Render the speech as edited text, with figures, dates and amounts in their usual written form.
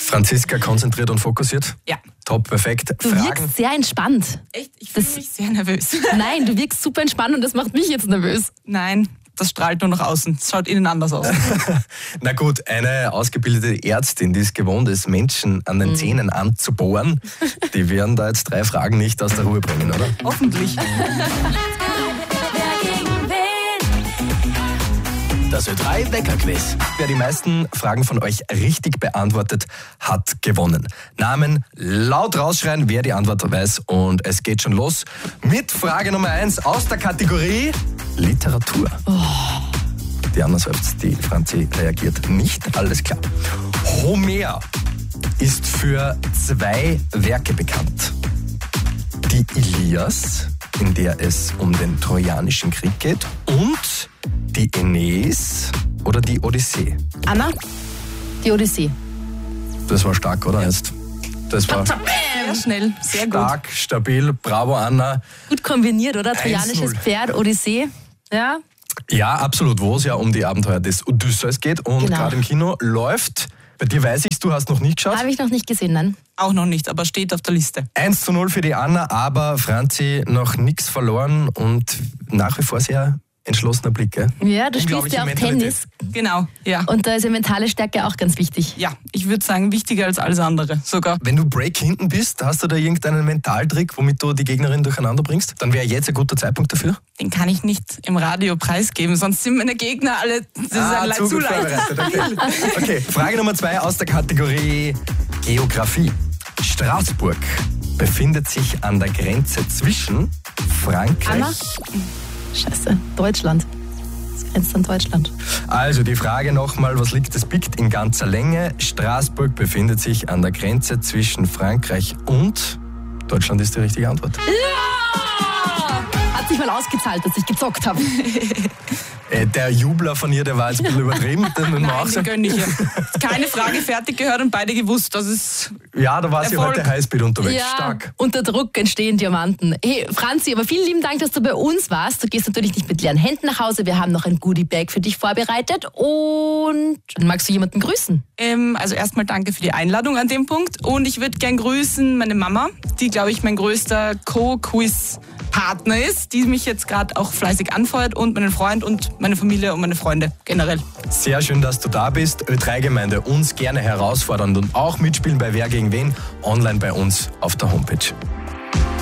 Franziska, konzentriert und fokussiert? Ja. Top, perfekt. Du wirkst sehr entspannt. Echt? Ich fühle mich sehr nervös. Nein, du wirkst super entspannt und das macht mich jetzt nervös. Nein, das strahlt nur nach außen. Es schaut innen anders aus. Na gut, eine ausgebildete Ärztin, die es gewohnt ist, Menschen an den Zähnen anzubohren, die werden da jetzt 3 Fragen nicht aus der Ruhe bringen, oder? Hoffentlich. Das Ö3-Wecker-Quiz. Wer die meisten Fragen von euch richtig beantwortet, hat gewonnen. Namen laut rausschreien, wer die Antwort weiß. Und es geht schon los mit Frage Nummer 1 aus der Kategorie Literatur. Die Anna selbst, die Franzi reagiert nicht. Alles klar. Homer ist für 2 Werke bekannt. Die Ilias, in der es um den Trojanischen Krieg geht, und die Aeneis oder die Odyssee. Anna, die Odyssee. Das war stark, oder? Jetzt. Das war Sehr schnell, sehr gut. stark, stabil. Bravo, Anna. Gut kombiniert, oder? 1-0. Trojanisches Pferd, Odyssee. Ja. Ja, absolut, wo es ja um die Abenteuer des Odysseus geht und Genau. gerade im Kino läuft. Bei dir weiß ich, du hast noch nicht geschaut. Habe ich noch nicht gesehen, nein. Auch noch nicht, aber steht auf der Liste. 1:0 für die Anna, aber Franzi noch nichts verloren und nach wie vor sehr entschlossener Blick. Gell? Ja, du spielst Unglaubliche ja auch Mentalität. Tennis Genau, ja. und da ist ja mentale Stärke auch ganz wichtig. Ja, ich würde sagen, wichtiger als alles andere sogar. Wenn du Break hinten bist, hast du da irgendeinen Mentaltrick, womit du die Gegnerin durcheinander bringst? Dann wäre jetzt ein guter Zeitpunkt dafür. Den kann ich nicht im Radio preisgeben, sonst sind meine Gegner alle zu leicht. vorbereitet. Okay, Frage Nummer 2 aus der Kategorie Geografie. Straßburg befindet sich an der Grenze zwischen Frankreich... Anna? Scheiße, Deutschland. Das grenzt an Deutschland. Also die Frage nochmal, was liegt das biegt in ganzer Länge? Straßburg befindet sich an der Grenze zwischen Frankreich und Deutschland ist die richtige Antwort. Ja! Hat sich mal ausgezahlt, dass ich gezockt habe. Der Jubler von ihr, der war jetzt ein bisschen übertrieben. Den muss man auch Nein, den sagen. gönn ich ihr. Keine Frage fertig gehört und beide gewusst, das ist... Ja, da war sie Erfolg. heute Highspeed unterwegs. Ja, Stark. unter Druck entstehen Diamanten. Hey, Franzi, aber vielen lieben Dank, dass du bei uns warst. Du gehst natürlich nicht mit leeren Händen nach Hause. Wir haben noch ein Goodie-Bag für dich vorbereitet. Und magst du jemanden grüßen? Also erstmal danke für die Einladung an dem Punkt. Und ich würde gern grüßen meine Mama, die, glaube ich, mein größter Co-Quiz-Partner ist, die mich jetzt gerade auch fleißig anfeuert, und meinen Freund und meine Familie und meine Freunde generell. Sehr schön, dass du da bist. Ö3-Gemeinde, uns gerne herausfordern und auch mitspielen bei Wer gegen wen online bei uns auf der Homepage.